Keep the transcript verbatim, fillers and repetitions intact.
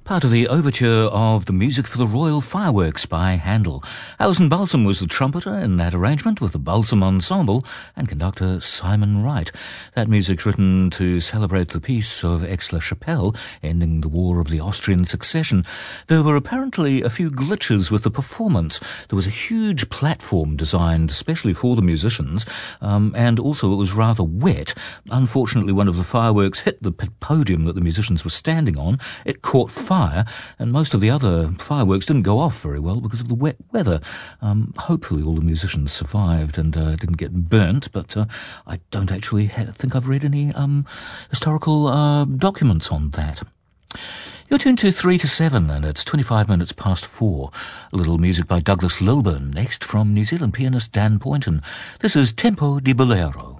Part of the overture of the music for the Royal Fireworks by Handel. Alison Balsam was the trumpeter in that arrangement with the Balsam Ensemble and conductor Simon Wright. That music's written to celebrate the peace of Aix-la-Chapelle, ending the War of the Austrian Succession. There were apparently a few glitches with the performance. There was a huge platform designed especially for the musicians, um, and also it was rather wet. Unfortunately, one of the fireworks hit the podium that the musicians were standing on. It caught fire. Fire, and most of the other fireworks didn't go off very well because of the wet weather. Um, hopefully all the musicians survived and uh, didn't get burnt, but uh, I don't actually ha- think I've read any um, historical uh, documents on that. You're tuned to three to seven, and it's twenty-five minutes past four. A little music by Douglas Lilburn, next from New Zealand pianist Dan Poynton. This is Tempo di Bolero.